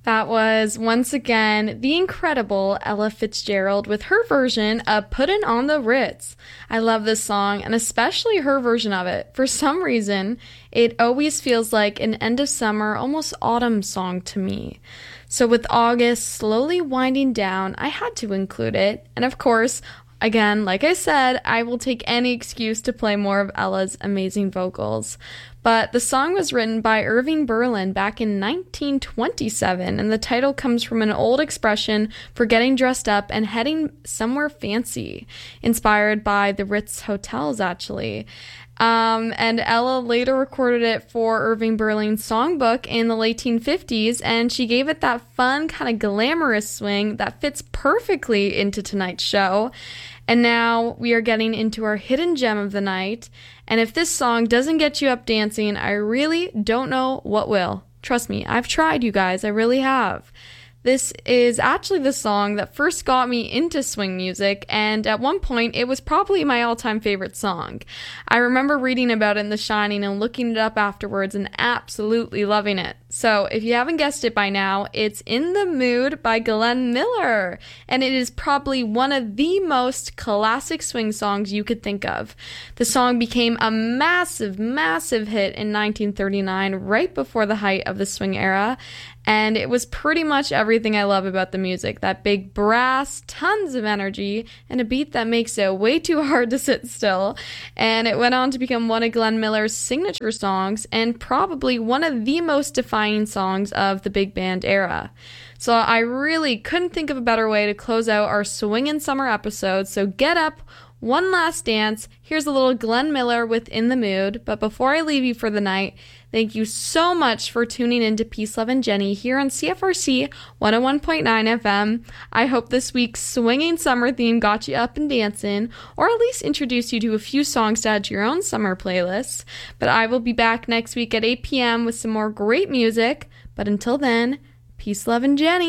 That was once again the incredible Ella Fitzgerald with her version of Puttin' on the Ritz. I love this song and especially her version of it. For some reason, it always feels like an end of summer, almost autumn song to me. So with August slowly winding down, I had to include it. And of course, again, like I said, I will take any excuse to play more of Ella's amazing vocals. But the song was written by Irving Berlin back in 1927, and the title comes from an old expression for getting dressed up and heading somewhere fancy, inspired by the Ritz hotels, actually. And Ella later recorded it for Irving Berlin's songbook in the late 1950s, and she gave it that fun, kind of glamorous swing that fits perfectly into tonight's show. And now we are getting into our hidden gem of the night. And if this song doesn't get you up dancing, I really don't know what will. Trust me, I've tried, you guys. I really have. This is actually the song that first got me into swing music, and at one point, it was probably my all-time favorite song. I remember reading about it in The Shining and looking it up afterwards and absolutely loving it. So, if you haven't guessed it by now, it's In the Mood by Glenn Miller, and it is probably one of the most classic swing songs you could think of. The song became a massive, massive hit in 1939, right before the height of the swing era, and it was pretty much everything I love about the music. That big brass, tons of energy, and a beat that makes it way too hard to sit still. And it went on to become one of Glenn Miller's signature songs and probably one of the most defining songs of the big band era. So I really couldn't think of a better way to close out our swingin' summer episode. So get up, one last dance. Here's a little Glenn Miller with In the Mood. But before I leave you for the night, thank you so much for tuning in to Peace, Love, and Jenny here on CFRC 101.9 FM. I hope this week's swinging summer theme got you up and dancing, or at least introduced you to a few songs to add to your own summer playlists. But I will be back next week at 8 p.m. with some more great music. But until then, peace, love, and Jenny.